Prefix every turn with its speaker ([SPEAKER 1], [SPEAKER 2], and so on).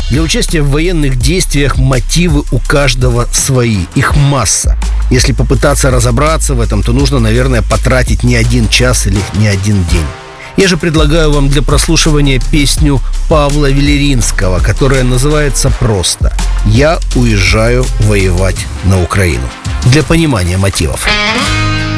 [SPEAKER 1] Для участия в военных действиях мотивы у каждого свои, их масса. Если попытаться разобраться в этом, то нужно, наверное, потратить не 1 час или не 1 день. Я же предлагаю вам для прослушивания песню Павла Велеринского, которая называется просто «Я уезжаю воевать на Украину». Для понимания мотивов.